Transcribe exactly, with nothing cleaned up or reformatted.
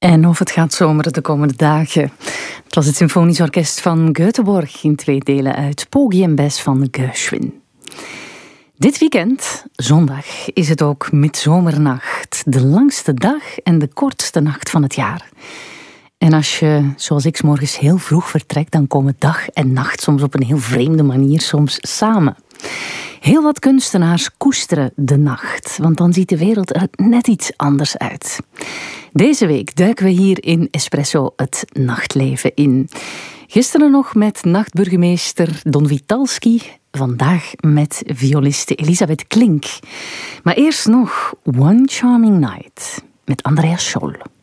En of het gaat zomeren de komende dagen. Het was het Symfonisch Orkest van Göteborg in twee delen uit Porgy en Bess van Gershwin. Dit weekend, zondag, is het ook midzomernacht. De langste dag en de kortste nacht van het jaar. En als je, zoals ik, 's morgens heel vroeg vertrekt, dan komen dag en nacht soms op een heel vreemde manier soms samen. Heel wat kunstenaars koesteren de nacht, want dan ziet de wereld er net iets anders uit. Deze week duiken we hier in Espresso het nachtleven in. Gisteren nog met nachtburgemeester Don Witalski, vandaag met violiste Elisabeth Klink. Maar eerst nog One Charming Night met Andreas Scholl.